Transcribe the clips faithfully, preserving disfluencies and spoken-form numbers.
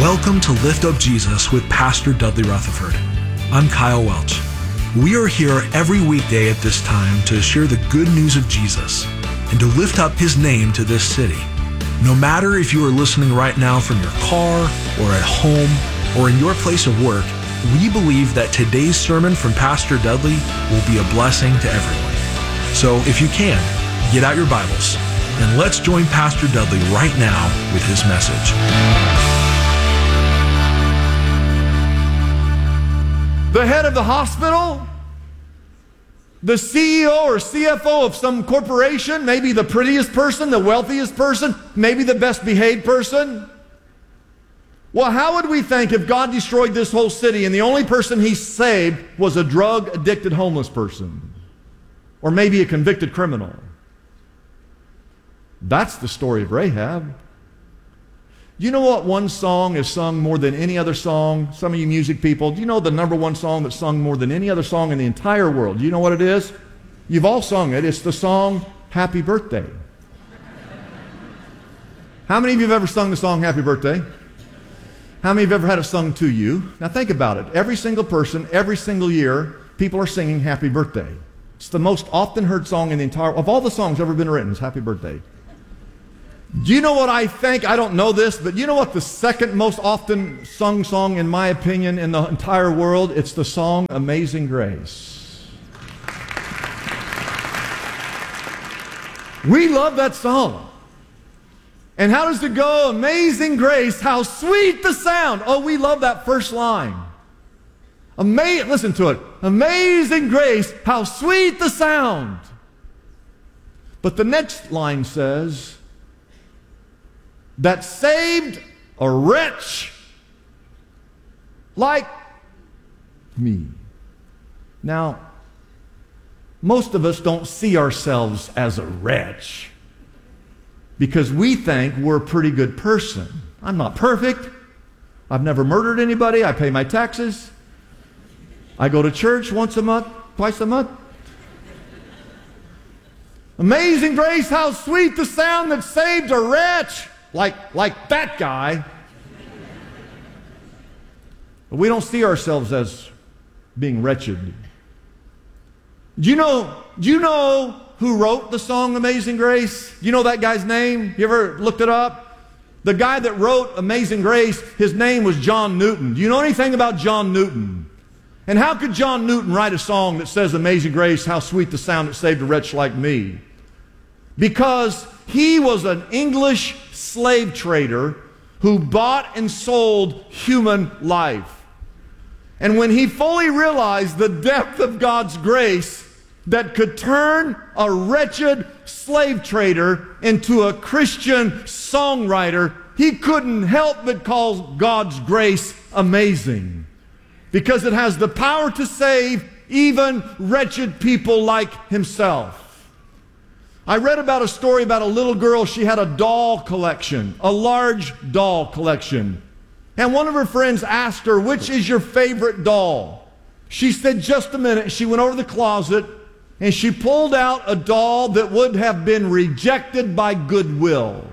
Welcome to Lift Up Jesus with Pastor Dudley Rutherford. I'm Kyle Welch. We are here every weekday at this time to share the good news of Jesus and to lift up His name to this city. No matter if you are listening right now from your car or at home or in your place of work, we believe that today's sermon from Pastor Dudley will be a blessing to everyone. So if you can, get out your Bibles and let's join Pastor Dudley right now with his message. The head of the hospital, the C E O or C F O of some corporation, maybe the prettiest person, the wealthiest person, maybe the best behaved person. Well, how would we think if God destroyed this whole city and the only person He saved was a drug-addicted homeless person? Or maybe a convicted criminal? That's the story of Rahab. You know what one song is sung more than any other song? Some of you music people, do you know the number one song that's sung more than any other song in the entire world? Do you know what it is? You've all sung it. It's the song, Happy Birthday. How many of you have ever sung the song, Happy Birthday? How many of you have ever had it sung to you? Now think about it. Every single person, every single year, people are singing Happy Birthday. It's the most often heard song in the entire, of all the songs ever been written, is Happy Birthday. Do you know what I think? I don't know this, but you know what the second most often sung song, in my opinion, in the entire world? It's the song Amazing Grace. We love that song. And how does it go? Amazing grace, how sweet the sound. Oh, we love that first line. Ama- listen to it. Amazing grace, how sweet the sound. But the next line says, that saved a wretch like me. Now, most of us don't see ourselves as a wretch because we think we're a pretty good person. I'm not perfect. I've never murdered anybody. I pay my taxes. I go to church once a month, twice a month. Amazing grace, how sweet the sound that saved a wretch. Like, like that guy. But we don't see ourselves as being wretched. Do you know, do you know who wrote the song Amazing Grace? Do you know that guy's name? You ever looked it up? The guy that wrote Amazing Grace, his name was John Newton. Do you know anything about John Newton? And how could John Newton write a song that says, Amazing Grace, how sweet the sound that saved a wretch like me? Because he was an English slave trader who bought and sold human life. And when he fully realized the depth of God's grace that could turn a wretched slave trader into a Christian songwriter, he couldn't help but call God's grace amazing, because it has the power to save even wretched people like himself. I read about a story about a little girl. She had a doll collection, a large doll collection. And one of her friends asked her, which is your favorite doll? She said, just a minute. She went over to the closet and she pulled out a doll that would have been rejected by Goodwill.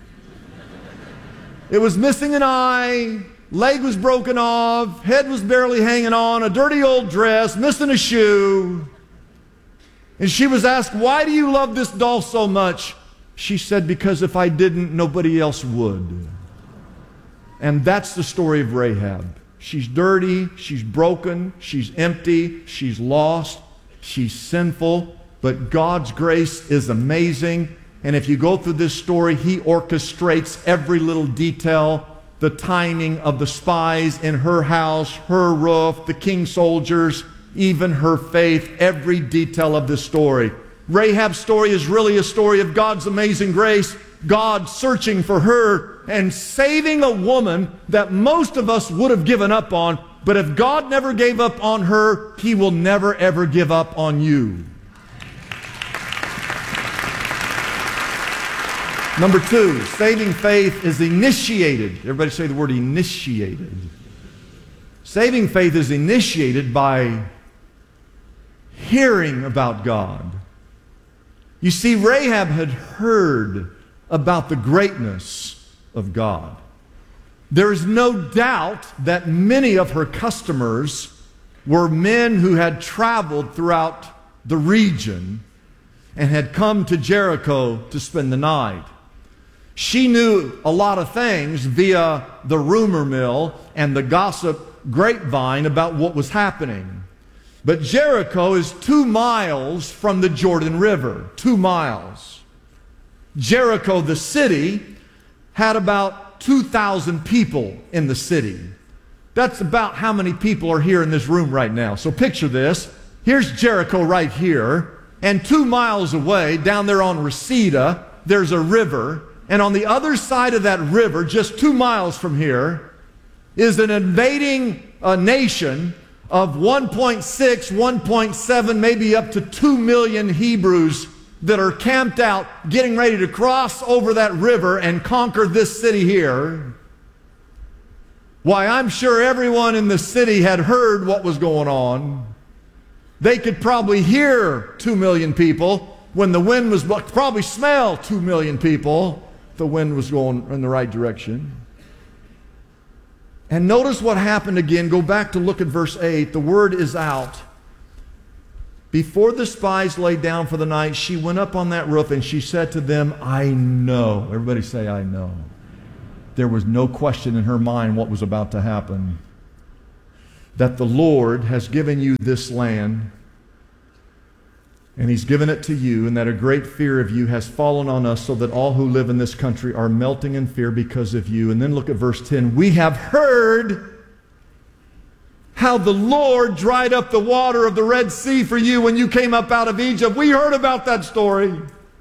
It was missing an eye, leg was broken off, head was barely hanging on, a dirty old dress, missing a shoe. And she was asked, why do you love this doll so much? She said, because if I didn't, nobody else would. And that's the story of Rahab. She's dirty, she's broken, she's empty, she's lost, she's sinful, but God's grace is amazing. And if you go through this story, He orchestrates every little detail, the timing of the spies in her house, her roof, the king's soldiers, even her faith, every detail of this story. Rahab's story is really a story of God's amazing grace, God searching for her and saving a woman that most of us would have given up on. But if God never gave up on her, He will never ever give up on you. Number two, saving faith is initiated. Everybody say the word initiated. Saving faith is initiated by hearing about God. You see, Rahab had heard about the greatness of God. There's no doubt that many of her customers were men who had traveled throughout the region and had come to Jericho to spend the night. She knew a lot of things via the rumor mill and the gossip grapevine about what was happening. But Jericho is two miles from the Jordan River, two miles. Jericho, the city, had about two thousand people in the city. That's about how many people are here in this room right now. So picture this. Here's Jericho right here, and two miles away, down there on Reseda, there's a river, and on the other side of that river, just two miles from here, is an invading uh, nation of one point six, one point seven, maybe up to two million Hebrews that are camped out, getting ready to cross over that river and conquer this city here. Why, I'm sure everyone in the city had heard what was going on. They could probably hear two million people when the wind was, probably smell two million people if the wind was going in the right direction. And notice what happened again. Go back to look at verse eight. The word is out. Before the spies lay down for the night, she went up on that roof and she said to them, I know. Everybody say, I know. There was no question in her mind what was about to happen. That the Lord has given you this land, and He's given it to you, and that a great fear of you has fallen on us, so that all who live in this country are melting in fear because of you. And then look at verse ten. We have heard how the Lord dried up the water of the Red Sea for you when you came up out of Egypt. We heard about that story.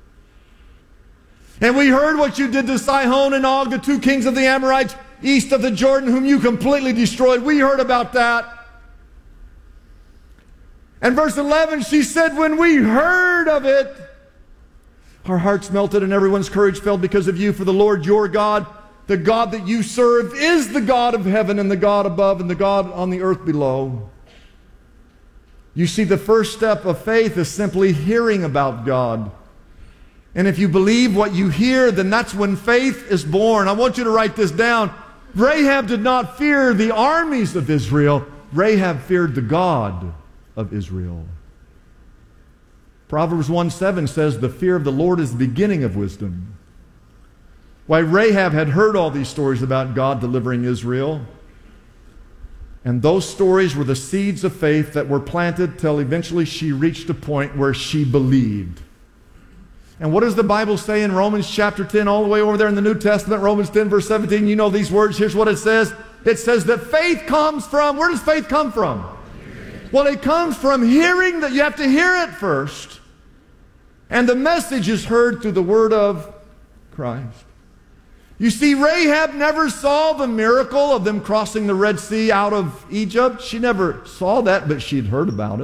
And we heard what you did to Sihon and Og, the two kings of the Amorites, east of the Jordan, whom you completely destroyed. We heard about that. And verse eleven, she said, when we heard of it, our hearts melted and everyone's courage fell because of you. For the Lord your God, the God that you serve, is the God of heaven and the God above and the God on the earth below. You see, the first step of faith is simply hearing about God. And if you believe what you hear, then that's when faith is born. I want you to write this down. Rahab did not fear the armies of Israel. Rahab feared the God of Israel. Proverbs one seven says, the fear of the Lord is the beginning of wisdom. Why, Rahab had heard all these stories about God delivering Israel. And those stories were the seeds of faith that were planted till eventually she reached a point where she believed. And what does the Bible say in Romans chapter ten, all the way over there in the New Testament, Romans ten, verse seventeen? You know these words. Here's what it says. It says that faith comes from, where does faith come from? Well, it comes from hearing. That you have to hear it first. And the message is heard through the word of Christ. You see, Rahab never saw the miracle of them crossing the Red Sea out of Egypt. She never saw that, but she'd heard about it.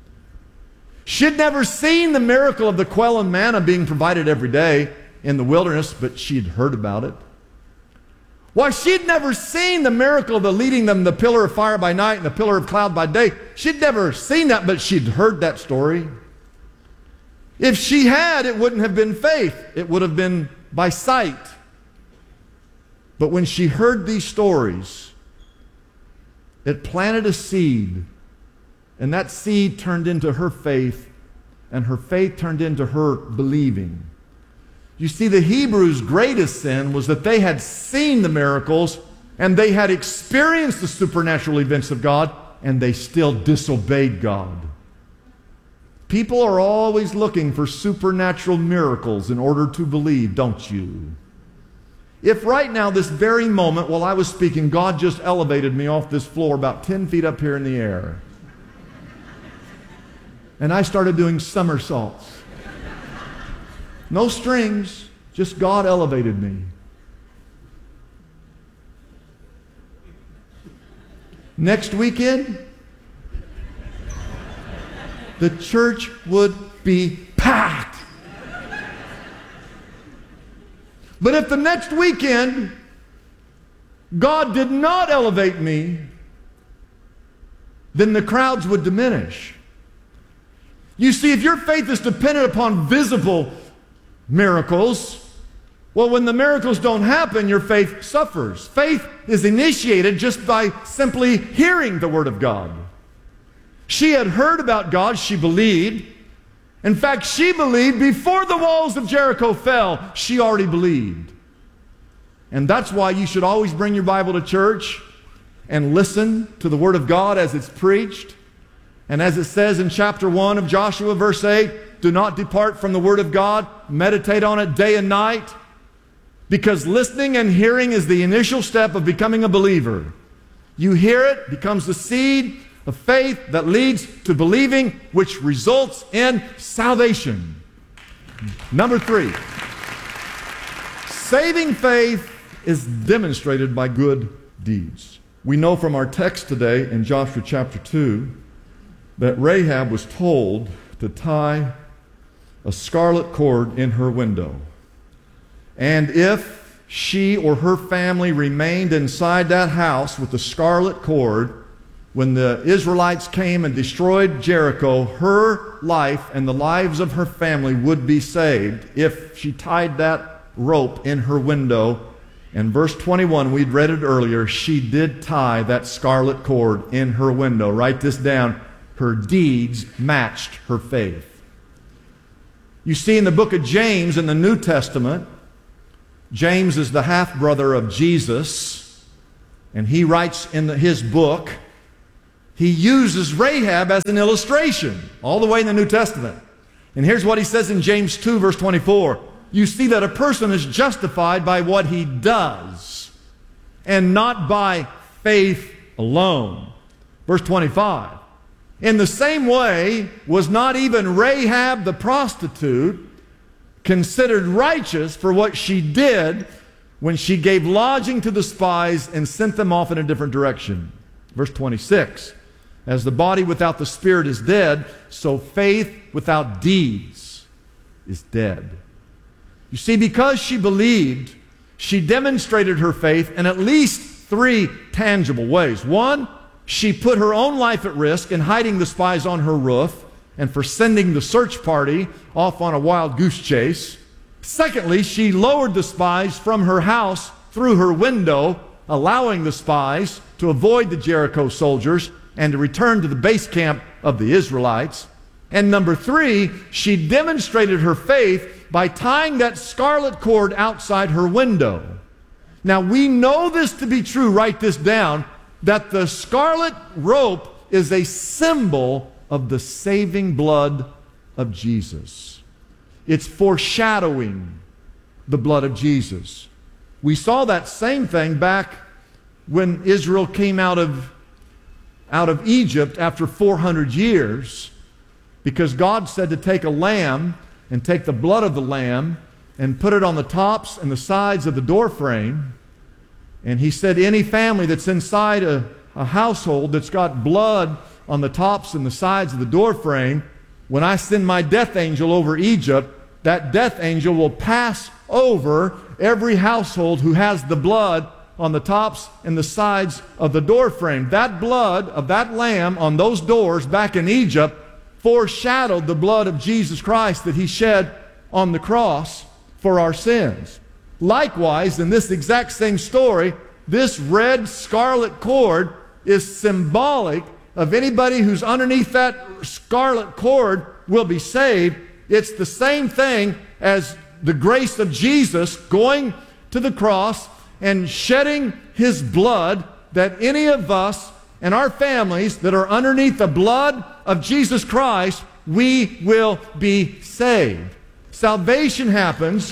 She'd never seen the miracle of the quail and manna being provided every day in the wilderness, but she'd heard about it. Why, she'd never seen the miracle of the leading them the pillar of fire by night and the pillar of cloud by day. She'd never seen that, but she'd heard that story. If she had, it wouldn't have been faith. It would have been by sight. But when she heard these stories, it planted a seed. And that seed turned into her faith, and her faith turned into her believing. You see, the Hebrews' greatest sin was that they had seen the miracles, and they had experienced the supernatural events of God, and they still disobeyed God. People are always looking for supernatural miracles in order to believe, don't you? If right now, this very moment, while I was speaking, God just elevated me off this floor about ten feet up here in the air, and I started doing somersaults. No strings, just God elevated me. Next weekend, the church would be packed. But if the next weekend God did not elevate me, then the crowds would diminish. You see, if your faith is dependent upon visible miracles Well, when the miracles don't happen, your faith suffers. Faith is initiated just by simply hearing the Word of God. She had heard about God. She believed. In fact, she believed before the walls of Jericho fell. She already believed. And that's why you should always bring your Bible to church and listen to the Word of God as it's preached. And as it says in chapter one of Joshua, verse eight, do not depart from the Word of God. Meditate on it day and night. Because listening and hearing is the initial step of becoming a believer. You hear it, becomes the seed of faith that leads to believing, which results in salvation. Number three, saving faith is demonstrated by good deeds. We know from our text today in Joshua chapter two that Rahab was told to tie a scarlet cord in her window. And if she or her family remained inside that house with the scarlet cord, when the Israelites came and destroyed Jericho, her life and the lives of her family would be saved if she tied that rope in her window. And verse twenty-one, we'd read it earlier, she did tie that scarlet cord in her window. Write this down. Her deeds matched her faith. You see in the book of James in the New Testament, James is the half-brother of Jesus, and he writes in the, his book, he uses Rahab as an illustration all the way in the New Testament. And here's what he says in James two, verse twenty-four. You see that a person is justified by what he does and not by faith alone. Verse twenty-five. In the same way, was not even Rahab the prostitute considered righteous for what she did when she gave lodging to the spies and sent them off in a different direction? Verse twenty-six. As the body without the spirit is dead, so faith without deeds is dead. You see, because she believed, she demonstrated her faith in at least three tangible ways. One, she put her own life at risk in hiding the spies on her roof and for sending the search party off on a wild goose chase. Secondly, she lowered the spies from her house through her window, allowing the spies to avoid the Jericho soldiers and to return to the base camp of the Israelites. And number three, she demonstrated her faith by tying that scarlet cord outside her window. Now, we know this to be true, write this down, that the scarlet rope is a symbol of the saving blood of Jesus. It's foreshadowing the blood of Jesus. We saw that same thing back when Israel came out of, out of Egypt after four hundred years, because God said to take a lamb and take the blood of the lamb and put it on the tops and the sides of the door frame. And he said any family that's inside a, a household that's got blood on the tops and the sides of the door frame, when I send my death angel over Egypt, that death angel will pass over every household who has the blood on the tops and the sides of the door frame. That blood of that lamb on those doors back in Egypt foreshadowed the blood of Jesus Christ that he shed on the cross for our sins. Likewise, in this exact same story, this red scarlet cord is symbolic of anybody who's underneath that scarlet cord will be saved. It's the same thing as the grace of Jesus going to the cross and shedding his blood, that any of us and our families that are underneath the blood of Jesus Christ, we will be saved. Salvation happens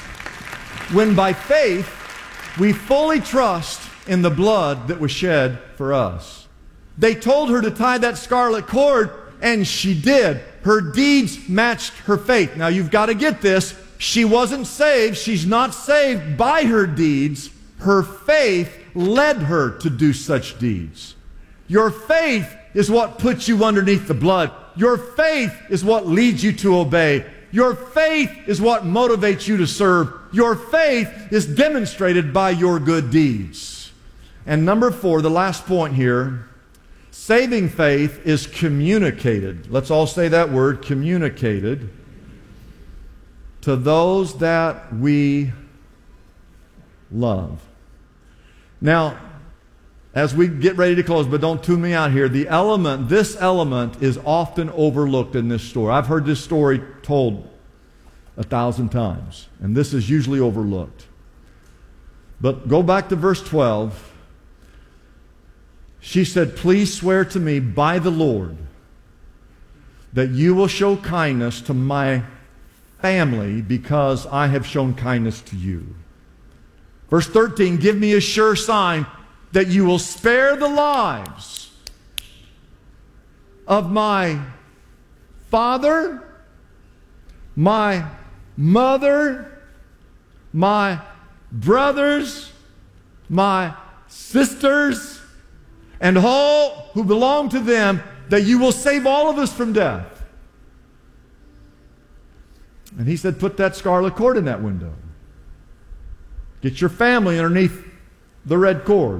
when by faith we fully trust in the blood that was shed for us. They told her to tie that scarlet cord, and she did. Her deeds matched her faith. Now you've got to get this. She wasn't saved. She's not saved by her deeds. Her faith led her to do such deeds. Your faith is what puts you underneath the blood. Your faith is what leads you to obey. Your faith is what motivates you to serve. Your faith is demonstrated by your good deeds. And number four, the last point here, saving faith is communicated. Let's all say that word, communicated, to those that we love. Now, as we get ready to close, but don't tune me out here, the element, this element is often overlooked in this story. I've heard this story told a thousand times, and this is usually overlooked. But go back to verse twelve. She said, "Please swear to me by the Lord that you will show kindness to my family because I have shown kindness to you." Verse thirteen, "Give me a sure sign that you will spare the lives of my father, my mother, my brothers, my sisters, and all who belong to them, that you will save all of us from death." And he said, "Put that scarlet cord in that window. Get your family underneath the red cord."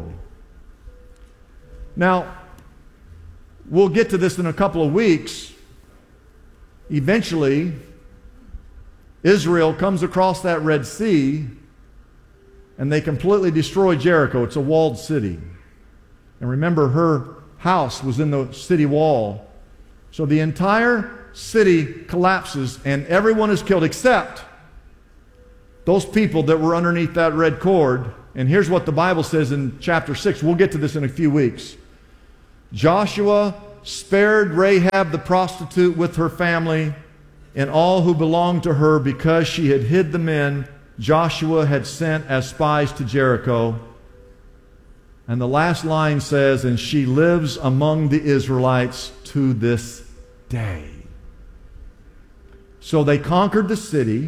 Now, we'll get to this in a couple of weeks. Eventually, Israel comes across that Red Sea, and they completely destroy Jericho. It's a walled city. And remember, her house was in the city wall. So the entire city collapses, and everyone is killed except those people that were underneath that red cord. And here's what the Bible says in chapter six. We'll get to this in a few weeks. "Joshua spared Rahab the prostitute with her family and all who belonged to her because she had hid the men Joshua had sent as spies to Jericho." And the last line says, "And she lives among the Israelites to this day." So they conquered the city.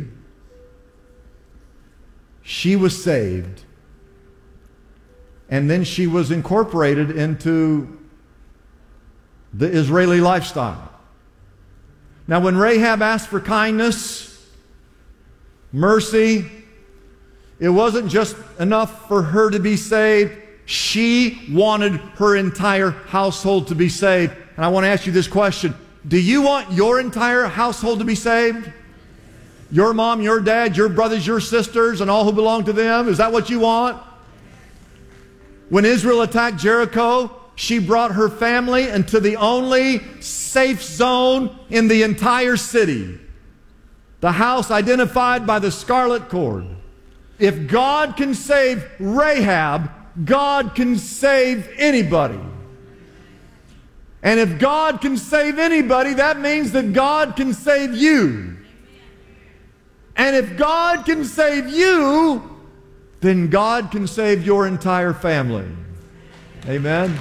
She was saved. And then she was incorporated into the Israeli lifestyle. Now, when Rahab asked for kindness, mercy, it wasn't just enough for her to be saved. She wanted her entire household to be saved. And I want to ask you this question. Do you want your entire household to be saved? Your mom, your dad, your brothers, your sisters, and all who belong to them? Is that what you want? When Israel attacked Jericho, she brought her family into the only safe zone in the entire city. The house identified by the scarlet cord. If God can save Rahab, God can save anybody. And if God can save anybody, that means that God can save you. And if God can save you, then God can save your entire family. Amen.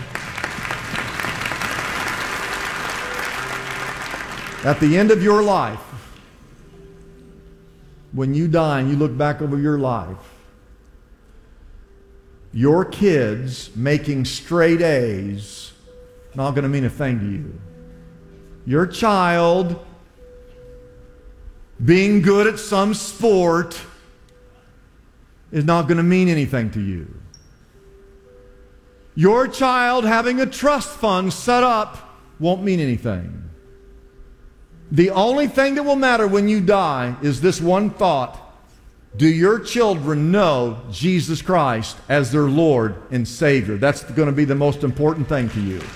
At the end of your life, when you die and you look back over your life, your kids making straight A's not going to mean a thing to you. Your child being good at some sport is not going to mean anything to you. Your child having a trust fund set up won't mean anything. The only thing that will matter when you die is this one thought. Do your children know Jesus Christ as their Lord and Savior? That's going to be the most important thing to you.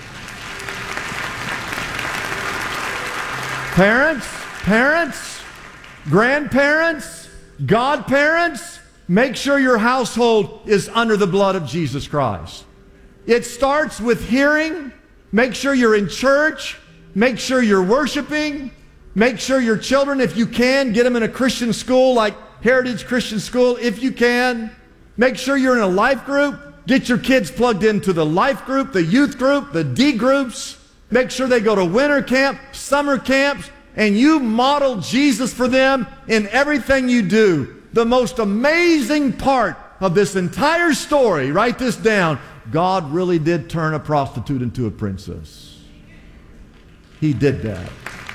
Parents, parents, grandparents, godparents, make sure your household is under the blood of Jesus Christ. It starts with hearing. Make sure you're in church. Make sure you're worshiping. Make sure your children, if you can, get them in a Christian school like Heritage Christian School, if you can. Make sure you're in a life group. Get your kids plugged into the life group, the youth group, the D groups. Make sure they go to winter camp, summer camps, and you model Jesus for them in everything you do. The most amazing part of this entire story, write this down, God really did turn a prostitute into a princess. He did that.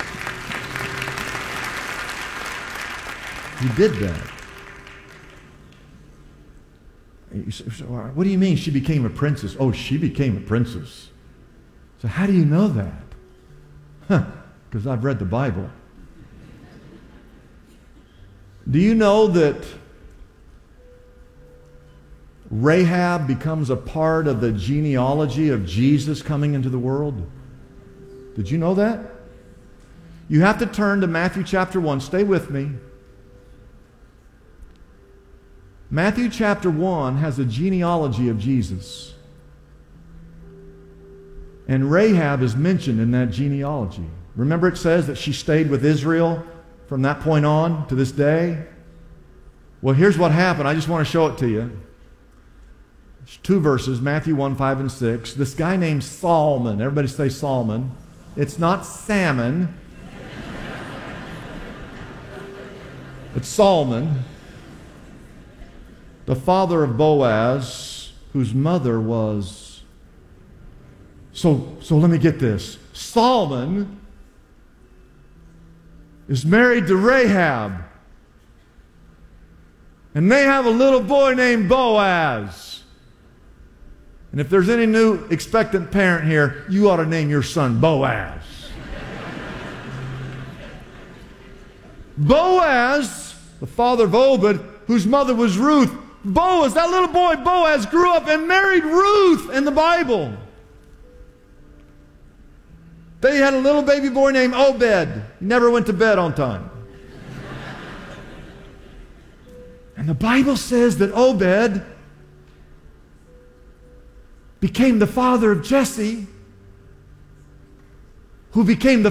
He did that. What do you mean she became a princess? Oh, she became a princess. So how do you know that? Huh, because I've read the Bible. Do you know that Rahab becomes a part of the genealogy of Jesus coming into the world. Did you know that? You have to turn to Matthew chapter one. Stay with me. Matthew chapter one has a genealogy of Jesus. And Rahab is mentioned in that genealogy. Remember it says that she stayed with Israel from that point on to this day? Well, here's what happened. I just want to show it to you. There's two verses, Matthew one, five, and six. This guy named Solomon. Everybody say Solomon. It's not salmon. It's Solomon, the father of Boaz, whose mother was... So, so let me get this. Solomon is married to Rahab. And they have a little boy named Boaz. And if there's any new expectant parent here, you ought to name your son Boaz. Boaz, the father of Obed, whose mother was Ruth. Boaz, that little boy Boaz, grew up and married Ruth in the Bible. They had a little baby boy named Obed. He never went to bed on time. And the Bible says that Obed became the father of Jesse, who became the